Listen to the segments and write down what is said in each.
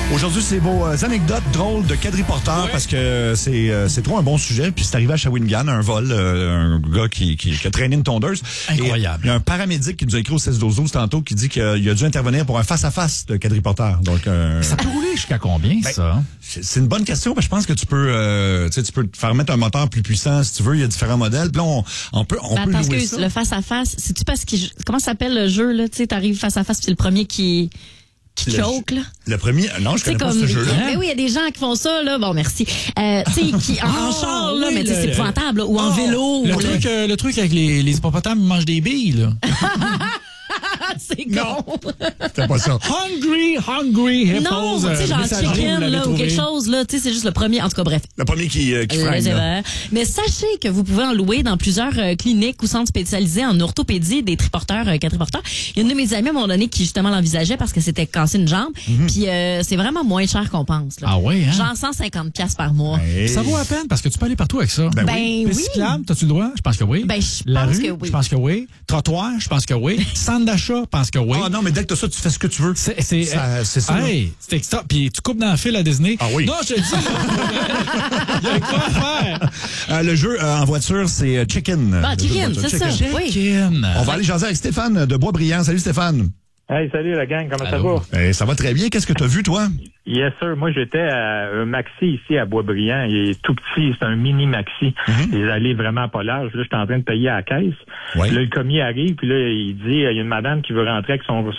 Aujourd'hui, c'est vos anecdotes drôles de quadriporteurs parce que c'est trop un bon sujet. Puis c'est arrivé à Shawinigan, un vol, un gars qui a traîné une tondeuse. Incroyable. Il y a un paramédic qui nous a écrit au 16-12-12 tantôt qui dit qu'il a dû intervenir pour un face-à-face de quadriporteur. Donc, ça peut rouler jusqu'à combien, ça? C'est une bonne question. Je pense que tu peux te faire mettre un moteur plus puissant si tu veux. Il y a différents modèles. Puis là, on peut louer ça. Le face-à-face, c'est-tu parce que... Comment ça s'appelle le jeu, là? Tu sais, t'arrives face-à-face, puis c'est le premier qui choke, là. Le premier, non, je connais pas ce jeu-là. Mais oui, il y a des gens qui font ça, là. Bon, merci. Tu sais, qui en char, là, mais c'est épouvantable, là, ou en vélo. Le truc avec les hippopotames, ils mangent des billes, là. C'est con. C'était pas ça. Hungry hippos. Non, tu sais, genre chicken, là, ou quelque chose, là. Tu sais, c'est juste le premier. En tout cas, bref. Le premier qui freine. Mais sachez que vous pouvez en louer dans plusieurs cliniques ou centres spécialisés en orthopédie des triporteurs, quadriporteurs. Il y a une de mes amies à un moment donné qui justement l'envisageait parce que c'était cassé une jambe. Puis c'est vraiment moins cher qu'on pense, là. Ah ouais, hein? Genre 150$ par mois. Hey. Ça vaut à peine parce que tu peux aller partout avec ça. Ben oui. Piste cyclable, t'as-tu le droit? Je pense que oui. Ben, je La pense rue, que oui. Je pense que oui. Trottoir, je pense que oui. Centre d'achat, je pense que oui. Ah non, mais dès que t'as ça, tu fais ce que tu veux. C'est ça. Hey, c'est extra. Puis tu coupes dans le fil à Disney. Ah oui. Non, je te dis. Il y a quoi à faire. Le jeu en voiture, c'est Chicken. Ah, Chicken, c'est ça. Oui. Chicken. On va aller jaser avec Stéphane de Boisbriand. Salut Stéphane. Hey, salut la gang, comment Allô. ça va? Ça va très bien. Qu'est-ce que tu as vu, toi? Yes, sir. Moi, j'étais à un maxi ici à Boisbriand. Il est tout petit, c'est un mini maxi. Les allées vraiment pas larges. Là, j'étais en train de payer à la caisse. Ouais. Là, le commis arrive, puis là, il dit, il y a une madame qui veut rentrer avec son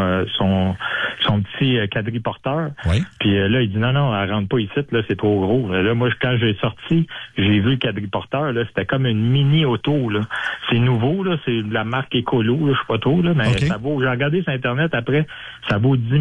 petit quadriporteur. Oui. Puis là, il dit, non, elle rentre pas ici, là, c'est trop gros. Là, moi, quand j'ai sorti, j'ai vu le quadriporteur, là, c'était comme une mini auto, là. C'est nouveau, là, c'est de la marque Écolo, là, je sais pas trop, là, mais Okay. ça vaut, j'ai regardé sur Internet après, ça vaut 10 000,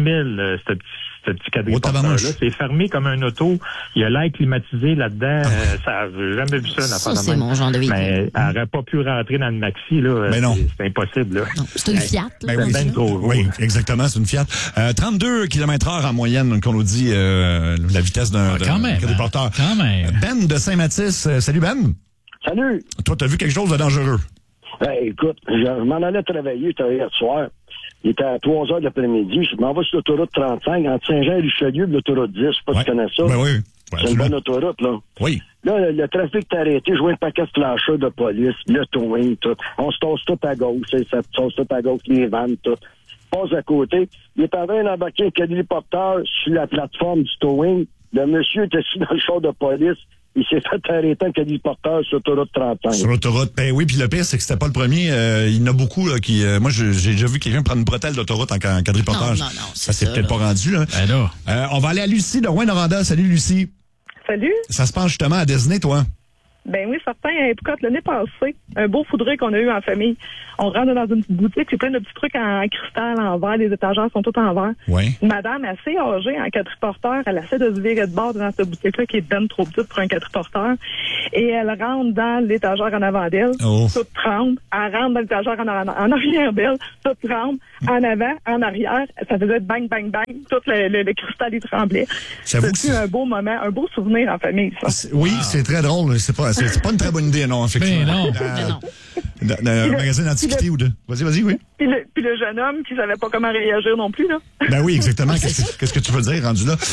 ce petit quadriporteur-là. C'est fermé comme un auto. Il y a l'air climatisé là-dedans. J'ai jamais vu ça, Ça, c'est mon genre de véhicule. Mais elle n'aurait pas pu rentrer dans le maxi, là. Mais non. C'est impossible, là. Non, c'est une Fiat, là. Ben oui, ben trop gros. oui, exactement, c'est une Fiat. 32 km/h en moyenne, qu'on nous dit la vitesse d'un quadriporteur. Quand même. Ben de Saint-Mathis. Salut Ben. Salut! Toi, t'as vu quelque chose de dangereux? Écoute, je m'en allais travailler, c'était hier soir. Il était à 3 heures de l'après-midi. Je m'en vais sur l'autoroute 35, entre Saint-Jean et Richelieu, l'autoroute 10. Je sais pas si tu connais ça. Ben oui. C'est une bonne autoroute, là. Oui. Là, le trafic est arrêté. Je vois un paquet de flashers de police, le towing, tout. On se tasse tout à gauche. Ça se tasse tout à gauche, les vannes, tout. Passe à côté. Il est en train d'embarquer un quadriporteur sur la plateforme du towing. Le monsieur était assis dans le char de police. Il s'est fait arrêter un quadriporteur sur l'autoroute 35. Sur l'autoroute, ben oui, puis le pire, c'est que c'était pas le premier. Il y en a beaucoup là, qui... moi, j'ai déjà vu quelqu'un prendre une bretelle d'autoroute en quadriporteur. Non, ça s'est peut-être pas rendu, là. Ben là. On va aller à Lucie de Rouyn-Noranda. Salut, Lucie. Salut. Ça se passe justement à Disney, toi? Ben oui, certain. Écoute, l'année passée, un beau foudré qu'on a eu en famille. On rentre dans une petite boutique, c'est plein de petits trucs en cristal, en verre, les étagères sont toutes en verre. Oui. Une madame assez âgée en quadriporteur, elle essaie de se virer de bord dans cette boutique-là qui est ben trop petite pour un quadriporteur. Et elle rentre dans l'étagère en avant d'elle, toute tremble. Elle rentre dans l'étagère en arrière d'elle, toute tremble. En avant, en arrière, ça faisait bang, bang, bang. Tout le cristal, il tremblait. J'avoue que c'est un beau moment, un beau souvenir en famille, ça. Oui, c'est très drôle. C'est pas une très bonne idée, non, effectivement. Ben non. Dans un magasin d'antiquité ou de... Vas-y, oui. Puis le jeune homme qui savait pas comment réagir non plus, là. Ben oui, exactement. Qu'est-ce que tu veux dire, rendu là?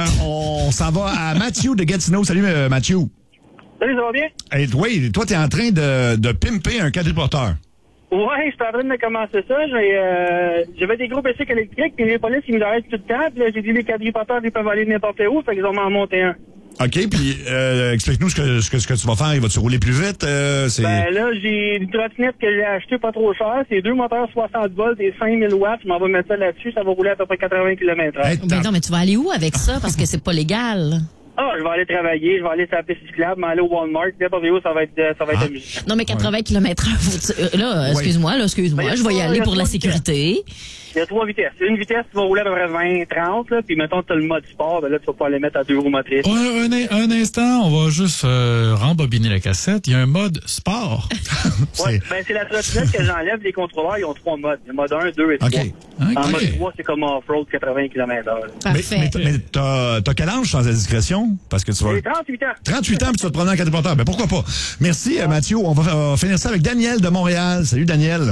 On s'en va à Mathieu de Gatineau. Salut, Mathieu. Salut, ça va bien? Et oui, toi, t'es en train de pimper un quadriporteur. Ouais, je suis en train de commencer ça. J'avais des gros bicycles électriques, puis les polices, ils nous arrêtent tout le temps. Puis là, j'ai dit, les quadriporteurs, ils peuvent aller n'importe où. Fait qu'ils ont m'en monté un. OK, puis explique-nous ce que tu vas faire. Il va-tu rouler plus vite? Ben là, j'ai une trottinette que j'ai achetée pas trop cher. C'est 2 moteurs 60 volts et 5000 watts. Je m'en vais mettre ça là-dessus. Ça va rouler à peu près 80 km/h. Hey, Ben non, mais tu vas aller où avec ça? Parce que c'est pas légal. Ah, je vais aller travailler, je vais aller sur la piste cyclable, m'aller au Walmart, n'importe où, ça va être amusant. Non, mais 80 km/h, là, excuse-moi, Ben, je vais y aller pour la sécurité. Il y a 3 vitesses. Une vitesse, tu vas rouler à peu près 20-30, là, puis mettons, tu as le mode sport, ben là, tu vas pas les mettre à 2 roues motrices. Un instant, on va juste rembobiner la cassette. Il y a un mode sport. Ouais, ben c'est la trottinette que j'enlève. Les contrôleurs, ils ont 3 modes. Le mode 1, 2 et 3. OK. En mode 3, c'est comme off-road 80 km/h. Parfait. Mais t'as quel âge sans indiscrétion? Parce que tu vas... J'ai 38 ans. 38 ans, puis tu vas te prendre un quadriporteur. Ben pourquoi pas? Merci, Mathieu. On va finir ça avec Daniel de Montréal. Salut, Daniel.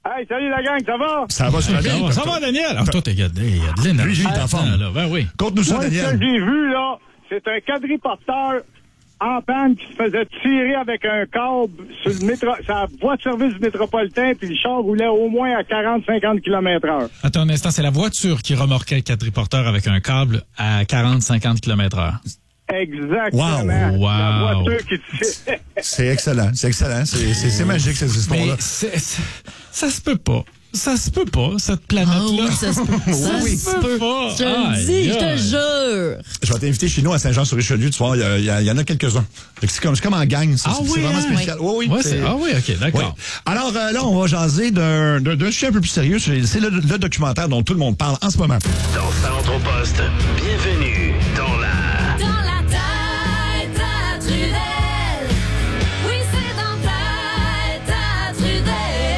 Hey, salut la gang, ça va? Ça va super bien. Ça va, Daniel? Alors, toi, il y a de l'énergie. Lui, il est en forme. Là. Ben oui. Conte-nous ça, Moi, ce que Daniel. j'ai vu, là, c'est un quadriporteur en panne qui se faisait tirer avec un câble sur le sa voie de service du métropolitain, puis le char roulait au moins à 40-50 km/h. Attends un instant, c'est la voiture qui remorquait le quadriporteur avec un câble à 40-50 km/h. Exactement. Wow. La voiture qui tirait. C'est excellent. C'est magique, cette histoire-là. Mais ça se peut pas. Ça se peut pas, cette planète-là. oui, ça se peut. Ça se peut pas. Je te le dis, je te jure. Je vais t'inviter chez nous à Saint-Jean-sur-Richelieu. Tu vois, il y en a quelques-uns. C'est comme en gang. C'est vraiment spécial. Oui. OK, d'accord. Oui. Alors là, on va jaser d'un sujet un peu plus sérieux. C'est le documentaire dont tout le monde parle en ce moment. Dans Centre-Poste, bienvenue dans la tête à Trudel. Oui, c'est dans tête à Trudel.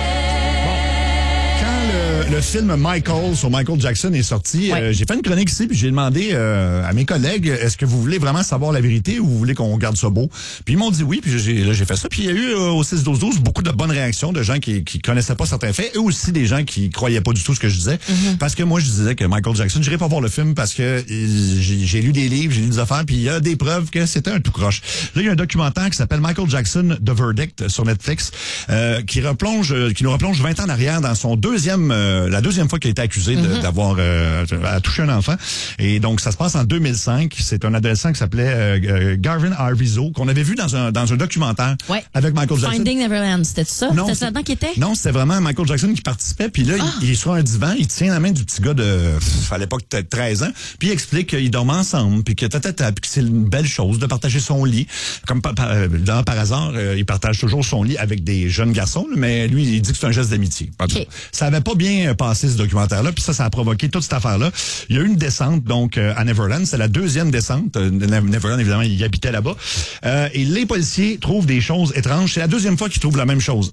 Le film Michael sur Michael Jackson est sorti. J'ai fait une chronique ici, puis j'ai demandé à mes collègues, est-ce que vous voulez vraiment savoir la vérité ou vous voulez qu'on garde ça beau? Puis ils m'ont dit oui, puis j'ai fait ça. Puis il y a eu au 6-12-12 beaucoup de bonnes réactions de gens qui connaissaient pas certains faits et aussi des gens qui croyaient pas du tout ce que je disais. Parce que moi, je disais que Michael Jackson, j'irais pas voir le film parce que j'ai lu des livres, j'ai lu des affaires, puis il y a des preuves que c'était un tout croche. Là, il y a un documentaire qui s'appelle Michael Jackson, The Verdict sur Netflix, qui nous replonge 20 ans en arrière dans son la deuxième fois qu'il a été accusé d'avoir touché un enfant. Et donc, ça se passe en 2005. C'est un adolescent qui s'appelait Garvin Arvizo, qu'on avait vu dans un documentaire avec Michael Jackson. Finding Neverland, c'était ça? C'était là-dedans qu'il était? Non, c'était vraiment Michael Jackson qui participait. Puis là, il est sur un divan, il tient la main du petit gars à l'époque, peut-être 13 ans, puis il explique qu'ils dorment ensemble, puis que c'est une belle chose de partager son lit. Comme par hasard, il partage toujours son lit avec des jeunes garçons, mais lui, il dit que c'est un geste d'amitié. Okay. Ça avait pas bien passé, ce documentaire-là, puis ça a provoqué toute cette affaire-là. Il y a eu une descente, donc, à Neverland. C'est la deuxième descente. Neverland, évidemment, il habitait là-bas. Et les policiers trouvent des choses étranges. C'est la deuxième fois qu'ils trouvent la même chose.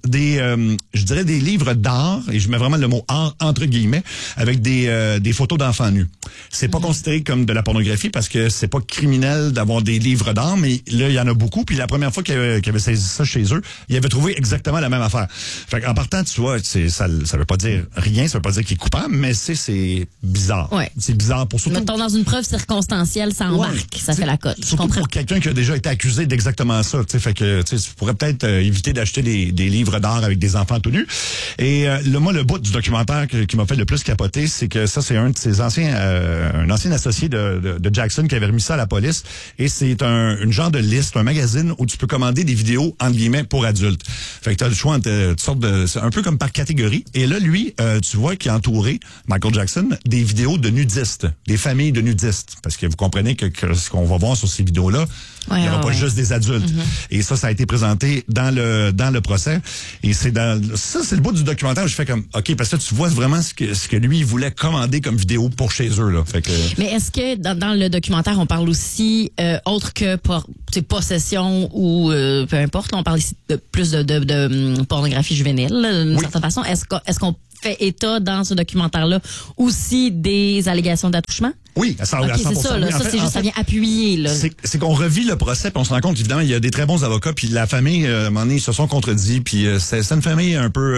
Je dirais des livres d'art, et je mets vraiment le mot art entre guillemets, avec des photos d'enfants nus. C'est pas considéré comme de la pornographie parce que c'est pas criminel d'avoir des livres d'art, mais là, il y en a beaucoup. Puis la première fois qu'il avait saisi ça chez eux, il avait trouvé exactement la même affaire. Fait qu'en partant, tu vois, ça veut pas dire rien, ça veut pas dire qu'il est coupable, mais c'est bizarre. Ouais. C'est bizarre pour surtout. Mettons dans une preuve circonstancielle, ça embarque, ça fait la cote. Surtout pour quelqu'un qui a déjà été accusé d'exactement ça. Fait que tu pourrais peut-être éviter d'acheter des livres d'art avec des enfants tout nus. Et moi, le bout du documentaire qui m'a fait le plus capoter, c'est que ça, c'est un de ses un ancien associé de Jackson qui avait remis ça à la police. Et c'est une genre de liste, un magazine où tu peux commander des vidéos entre guillemets pour adultes. Fait que tu as le choix entre toutes sortes c'est un peu comme par catégorie. Et là, lui, tu vois qu'il a entouré Michael Jackson des vidéos de nudistes, des familles de nudistes. Parce que vous comprenez que ce qu'on va voir sur ces vidéos-là, il n'y aura pas juste des adultes. Et ça a été présenté dans le procès. Et c'est le bout du documentaire où je fais comme, OK, parce que tu vois vraiment ce que lui voulait commander comme vidéo pour chez eux, là. Fait que... Mais est-ce que dans le documentaire, on parle aussi, autre que possession ou peu importe, là, on parle ici plus de pornographie juvénile, d'une certaine façon. Est-ce qu'on fait état dans ce documentaire-là aussi des allégations d'attouchement? Oui, à 100%. Okay, c'est ça, là. Ça, c'est juste, ça vient appuyer, là. C'est qu'on revit le procès, puis on se rend compte, évidemment, il y a des très bons avocats, puis la famille, à un moment donné, ils se sont contredits, puis c'est une famille un peu,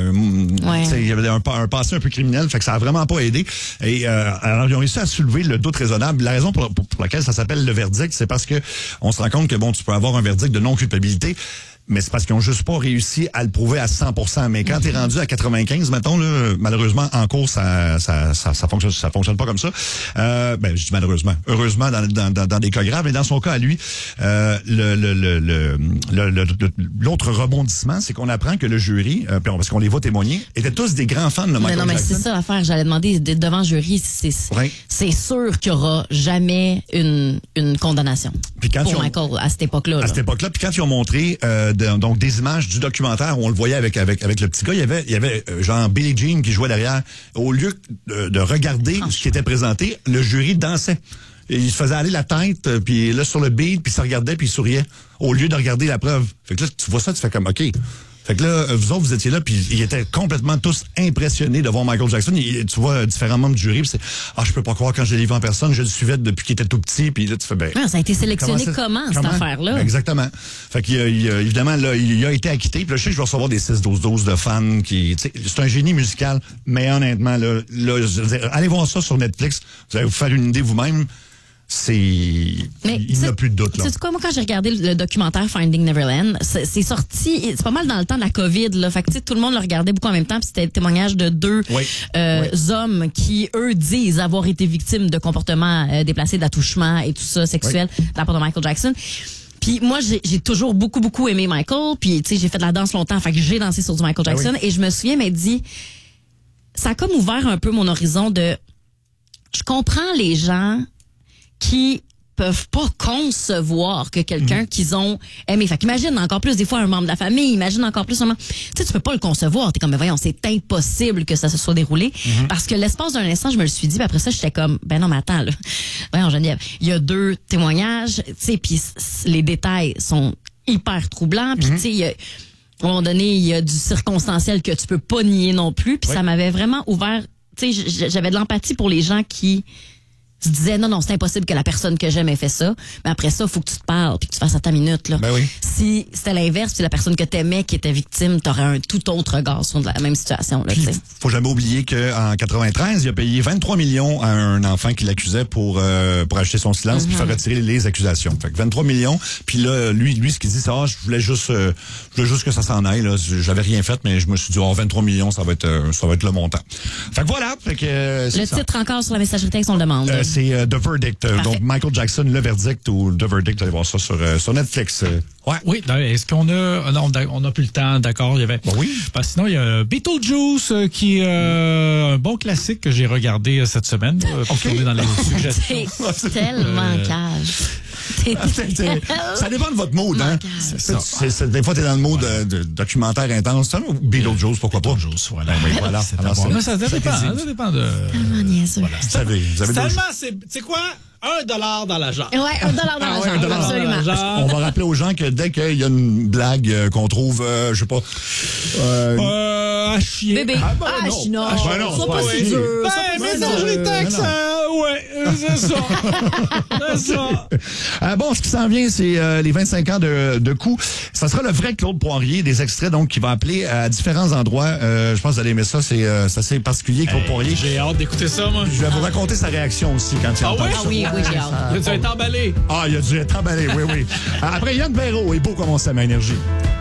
il y avait un passé un peu criminel, fait que ça a vraiment pas aidé. Et, alors, ils ont réussi à soulever le doute raisonnable. La raison pour laquelle ça s'appelle le verdict, c'est parce que on se rend compte que, bon, tu peux avoir un verdict de non-culpabilité, mais c'est parce qu'ils ont juste pas réussi à le prouver à 100%. Mais quand t'es rendu à 95, mettons, là, malheureusement, en cours, ça fonctionne pas comme ça. Je dis malheureusement. Heureusement, dans des cas graves. Mais dans son cas, à lui, l'autre rebondissement, c'est qu'on apprend que le jury, parce qu'on les voit témoigner, étaient tous des grands fans de Michael Jackson. Mais c'est ça l'affaire. J'allais demander, devant le jury, c'est sûr qu'il y aura jamais une condamnation pour Michael à cette époque-là. À cette époque-là. Puis quand ils ont montré donc des images du documentaire où on le voyait avec le petit gars, il y avait genre Billie Jean qui jouait derrière. Au lieu de regarder ce qui était présenté, le jury dansait. Et il se faisait aller la tête, puis là sur le beat, puis il se regardait, puis il souriait, au lieu de regarder la preuve. Fait que là, tu vois ça, tu fais comme OK. Fait que là, vous autres, vous étiez là, puis ils étaient complètement tous impressionnés de voir Michael Jackson. Tu vois différents membres du jury, puis c'est « Ah, je peux pas croire quand je l'ai vu en personne, je le suivais depuis qu'il était tout petit. » Puis là, tu fais « Ben... Ça a été sélectionné comment cette affaire-là? Exactement. Fait qu'il évidemment, là, il a été acquitté. Puis là, je sais que je vais recevoir des 6-12-12 de fans qui... C'est un génie musical, mais honnêtement, là, je veux dire, allez voir ça sur Netflix. Vous allez vous faire une idée vous-même. Il n'y a plus de doute, là. C'est quoi, moi, quand j'ai regardé le documentaire Finding Neverland, c'est sorti, c'est pas mal dans le temps de la COVID, là. Fait que, tu sais, tout le monde le regardait beaucoup en même temps, puis c'était le témoignage de deux hommes qui, eux, disent avoir été victimes de comportements déplacés, d'attouchements et tout ça, sexuels, de la part de Michael Jackson. Puis moi, j'ai toujours beaucoup aimé Michael, puis, tu sais, j'ai fait de la danse longtemps, fait que j'ai dansé sur du Michael Jackson, et je me souviens, mais dit, ça a comme ouvert un peu mon horizon de, je comprends les gens qui peuvent pas concevoir que quelqu'un qu'ils ont aimé. Fait qu'imagine encore plus des fois un membre de la famille, imagine encore plus un membre... Tu sais, tu peux pas le concevoir. T'es comme, mais voyons, c'est impossible que ça se soit déroulé. Parce que l'espace d'un instant, je me le suis dit, puis après ça, j'étais comme, ben non, mais attends, là. Voyons, Geneviève, il y a 2 témoignages, tu sais, puis les détails sont hyper troublants, puis tu sais, à un moment donné, il y a du circonstanciel que tu peux pas nier non plus, puis ça m'avait vraiment ouvert, tu sais, j'avais de l'empathie pour les gens qui se disaient non, c'est impossible que la personne que j'aime ait fait ça. Mais après ça, il faut que tu te parles puis que tu fasses à ta minute, là. Ben oui. Si c'était l'inverse, si la personne que t'aimais qui était victime, t'aurais un tout autre regard sur la même situation, là, tu sais. Faut jamais oublier qu'en 93, il a payé 23 millions à un enfant qui l'accusait pour acheter son silence puis faire retirer les accusations. Fait que 23 millions. Puis là, lui, ce qu'il dit, c'est je voulais juste que ça s'en aille, là. J'avais rien fait, mais je me suis dit 23 millions, ça va être le montant. Fait que voilà. Fait que, le titre encore sur la messagerie texte, on le demande. C'est The Verdict. Donc, Michael Jackson, Le Verdict ou The Verdict, allez voir ça sur Netflix. Ouais. Oui, est-ce qu'on a... Non, on n'a plus le temps, d'accord. Il y avait... oui. Parce que sinon, il y a Beetlejuice qui est un bon classique que j'ai regardé cette semaine. Pour tourner dans les suggestions. C'est tellement cage. Ça dépend de votre mood, hein? Des fois, t'es dans le mode de documentaire intense. Beetlejuice, pourquoi pas? Beetlejuice, voilà. Voilà. Mais ça dépend de... Tellement niaiseux. Voilà. Vous avez tellement, c'est quoi? $1 dans la jarre. Ouais, $1 dans la jarre, absolument. On va rappeler aux gens que dès qu'il y a une blague qu'on trouve, je sais pas... à chier. Bébé. Non. Sois pas si dur. Messagerie texte. Ouais, c'est ça. C'est ça. Bon, ce qui s'en vient, c'est les 25 ans de coup. Ça sera le vrai Claude Poirier, des extraits donc qui va appeler à différents endroits. Je pense que vous allez aimer ça. C'est assez particulier, Claude Poirier. J'ai hâte d'écouter ça, moi. Je vais vous raconter sa réaction aussi quand il entend ça. Oui, j'ai hâte. Il a dû être emballé. Il a dû être emballé, oui. Après, Yann Perrault est beau comme on s'aime à Énergie.